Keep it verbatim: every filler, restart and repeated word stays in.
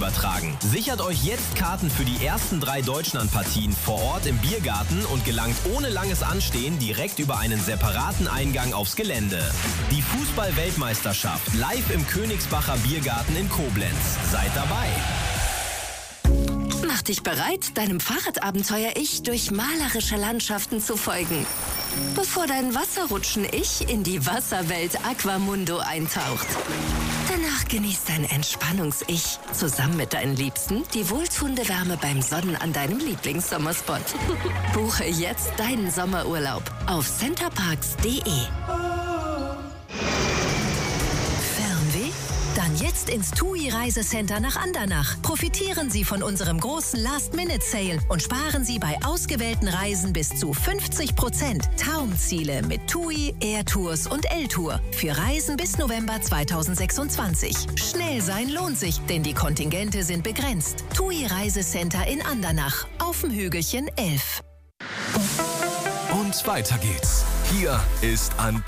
übertragen. Sichert euch jetzt Karten für die ersten drei Deutschlandpartien vor Ort im Biergarten und gelangt ohne langes Anstehen direkt über einen separaten Eingang aufs Gelände. Die Fußball-Weltmeisterschaft live im Königsbacher Biergarten in Koblenz. Seid dabei! Mach dich bereit, deinem Fahrradabenteuer-Ich durch malerische Landschaften zu folgen. Bevor dein Wasserrutschen-Ich in die Wasserwelt Aquamundo eintaucht. Danach genießt dein Entspannungs-Ich zusammen mit deinen Liebsten die wohltuende Wärme beim Sonnen an deinem Lieblingssommerspot. Buche jetzt deinen Sommerurlaub auf centerparks punkt de. Fernweh? Dann jetzt ins TUI Reisecenter nach Andernach. Profitieren Sie von unserem großen Last-Minute-Sale und sparen Sie bei ausgewählten Reisen bis zu fünfzig Prozent. Traumziele mit TUI, Air Tours und L-Tour für Reisen bis November zweitausendsechsundzwanzig. Schnell sein lohnt sich, denn die Kontingente sind begrenzt. TUI Reisecenter in Andernach auf dem Hügelchen elf. Und weiter geht's. Hier ist Antenne.